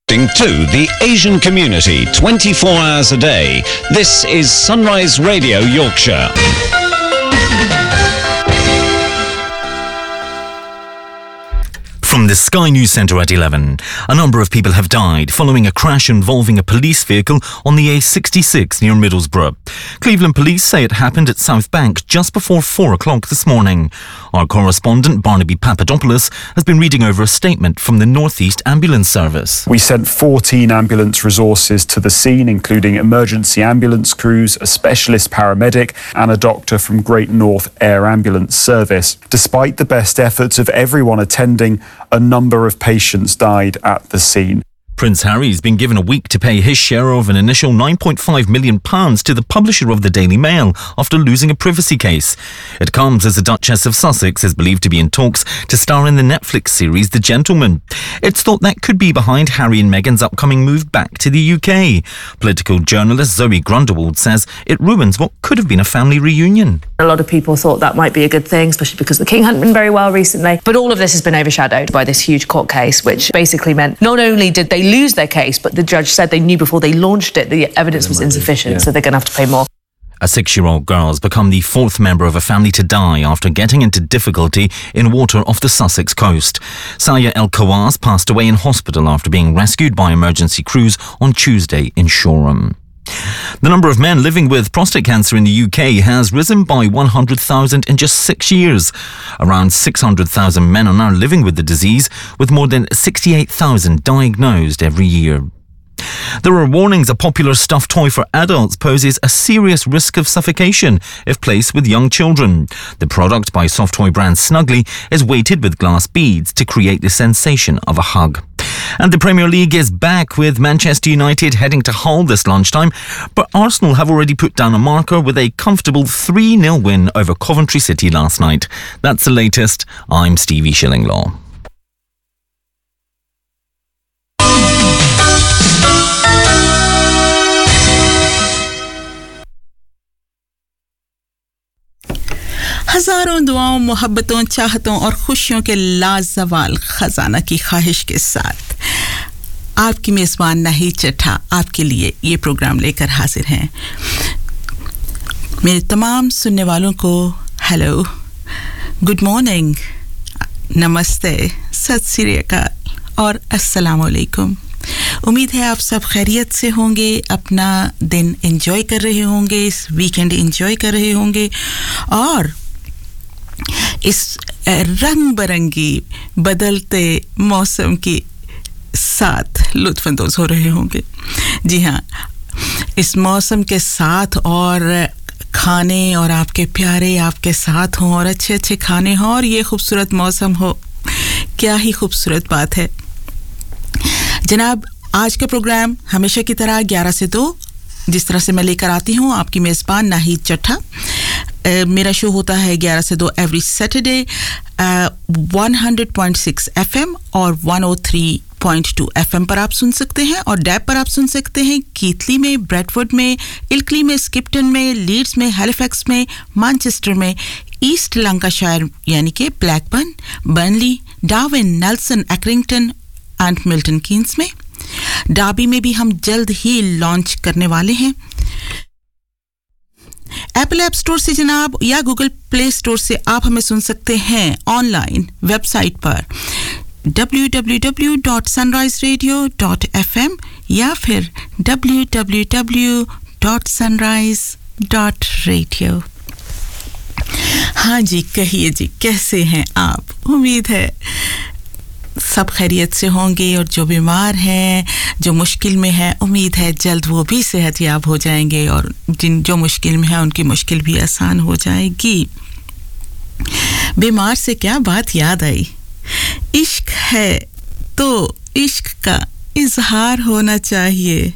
To the Asian community 24 hours a day. This is Sunrise Radio Yorkshire. From the Sky News Centre at 11, a number of people have died following a crash involving a police vehicle on the A66 near Middlesbrough. Cleveland police say it happened at South Bank just before 4 o'clock this morning. Our correspondent Barnaby Papadopoulos has been reading over a statement from the North East Ambulance Service. We sent 14 ambulance resources to the scene, including emergency ambulance crews, a specialist paramedic and a doctor from Great North Air Ambulance Service. Despite the best efforts of everyone attending, a number of patients died at the scene. Prince Harry's been given a week to pay his share of an initial £9.5 million to the publisher of the Daily Mail after losing a privacy case. It comes as the Duchess of Sussex is believed to be in talks to star in the Netflix series The Gentleman. It's thought that could be behind Harry and Meghan's upcoming move back to the UK. Political journalist Zoe Grundewald says it ruins what could have been a family reunion. A lot of people thought that might be a good thing, especially because the King hadn't been very well recently. But all of this has been overshadowed by this huge court case, which basically meant not only did they lose their case, but the judge said they knew before they launched it the evidence was insufficient, so they're going to have to pay more. A 6-year-old girl has become the fourth member of a family to die after getting into difficulty in water off the Sussex coast. Saya El Khawass passed away in hospital after being rescued by emergency crews on Tuesday in Shoreham. The number of men living with prostate cancer in the UK has risen by 100,000 in just 6 years. Around 600,000 men are now living with the disease, with more than 68,000 diagnosed every year. There are warnings a popular stuffed toy for adults poses a serious risk of suffocation if placed with young children. The product by soft toy brand Snuggly is weighted with glass beads to create the sensation of a hug. And the Premier League is back with Manchester United heading to Hull this lunchtime, but Arsenal have already put down a marker with a comfortable 3-0 win over Coventry City last night. That's the latest. I'm Stevie Shillinglaw. हजारों दुआओं, मोहब्बतों, चाहतों और खुशियों के लाजवाल खजाना की ख्वाहिश के साथ आपकी मेज़बान नाहिद चट्टा आपके लिए ये प्रोग्राम लेकर हाजिर हैं। मेरे तमाम सुनने वालों को हेलो, गुड मॉर्निंग, नमस्ते, सत श्री अकाल और अस्सलाम वालेकुम। उम्मीद है आप सब खैरियत से होंगे, अपना दिन एंजॉय कर रहे होंगे, इस वीकेंड एंजॉय कर रहे होंगे और इस रंग बरंगी बदलते मौसम के साथ लुत्फ़ अंदोज़ हो रहे होंगे। जी हाँ, इस मौसम के साथ और खाने और आपके प्यारे आपके साथ हों और अच्छे अच्छे खाने हों और ये खूबसूरत मौसम हो, क्या ही खूबसूरत बात है। जनाब, आज का प्रोग्राम हमेशा की तरह 11 से 2 जिस तरह से मैं लेकर आती हूँ, आपकी मेज़बान नाहिद चट्टा। मेरा शो होता है 11 से 2 एवरी सैटरडे 100.6 FM और 103.2 FM पर आप सुन सकते हैं और डैब पर आप सुन सकते हैं कीथली में, ब्रेडफोर्ड में, इल्कली में, स्किप्टन में, लीड्स में, हैलिफैक्स में, मैनचेस्टर में, ईस्ट लंकाशायर यानी कि Blackburn, Burnley, Darwin, Nelson, एक्रिंगटन and Milton Keynes में। डार्बी में भी हम जल्द ही लॉन्च करने वाले हैं। एप्पल ऐप स्टोर से जनाब या गूगल प्ले स्टोर से आप हमें सुन सकते हैं ऑनलाइन वेबसाइट पर www.sunriseradio.fm या फिर www.sunrise.radio। हाँ जी, कहिए जी, कैसे हैं आप? उम्मीद है सब खैरियत से होंगे और जो बीमार हैं, जो मुश्किल में हैं, उम्मीद है जल्द वो भी सेहतयाब हो जाएंगे और जो मुश्किल में हैं उनकी मुश्किल भी आसान हो जाएगी। बीमार से क्या बात याद आई, इश्क है तो इश्क का इजहार होना चाहिए,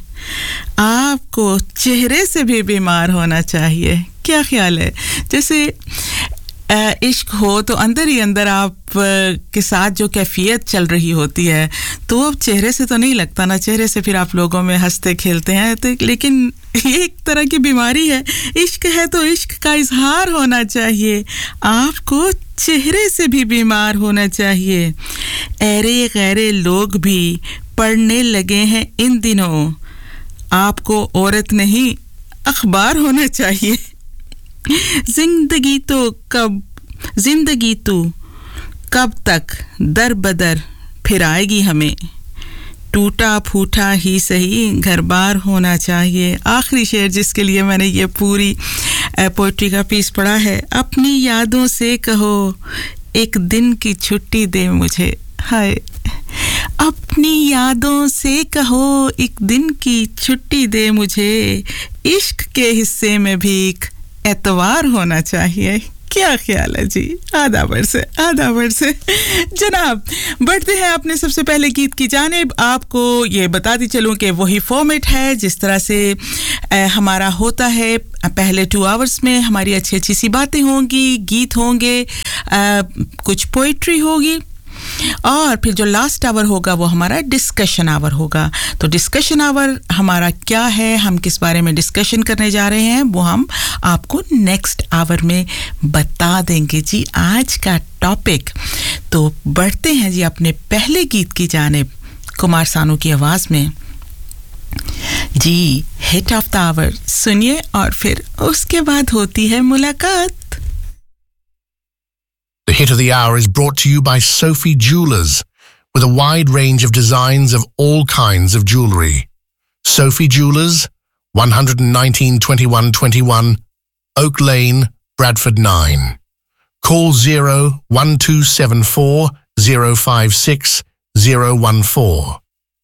आपको चेहरे से भी बीमार होना चाहिए। क्या ख्याल है? जैसे इश्क हो तो अंदर ही अंदर आप के साथ जो कैफियत चल रही होती है तो अब चेहरे से तो नहीं लगता ना चेहरे से फिर आप लोगों में हंसते खेलते हैं तो लेकिन ये एक तरह की बीमारी है इश्क है तो इश्क का इजहार होना चाहिए आपको चेहरे से भी बीमार होना चाहिए ऐरे गैरे लोग भी पढ़ने लगे हैं इन दिनों आपको औरत नहीं अखबार होना चाहिए जिंदगी तो कब तक दर बदर फिर आएगी हमें टूटा फूटा ही सही घर-बार होना चाहिए आखिरी शेर जिसके लिए मैंने ये पूरी पोएट्री का पीस पढ़ा है अपनी यादों से कहो एक दिन की छुट्टी दे मुझे हाय अपनी यादों से कहो एक दिन की छुट्टी दे मुझे इश्क के हिस्से में भी एक एतवार होना चाहिए क्या ख्याल है जी आधा वर्ष से जनाब बढ़ते हैं अपने सबसे पहले गीत की जानिब आपको ये बताती चलूं कि वही फॉर्मेट है जिस तरह से हमारा होता है पहले 2 आवर्स में हमारी अच्छी सी बातें होंगी गीत होंगे कुछ पोएट्री होगी और फिर जो लास्ट आवर होगा वो हमारा डिस्कशन आवर होगा तो डिस्कशन आवर हमारा क्या है हम किस बारे में डिस्कशन करने जा रहे हैं वो हम आपको नेक्स्ट आवर में बता देंगे जी आज का टॉपिक तो बढ़ते हैं जी अपने पहले गीत की जानिब कुमार सानू की आवाज में जी हिट ऑफ द आवर सुनिए और फिर उसके बाद होती है मुलाकात The hit of the hour is brought to you by Sophie Jewelers, with a wide range of designs of all kinds of jewellery. Sophie Jewelers, 119 21 21, Oak Lane, Bradford 9. Call 01274 056 014.